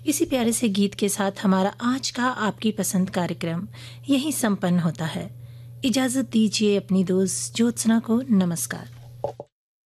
इसी प्यारे से गीत के साथ हमारा आज का आपकी पसंद कार्यक्रम यहीं संपन्न होता है। इजाजत दीजिए अपनी दोस्त ज्योत्सना को। नमस्कार।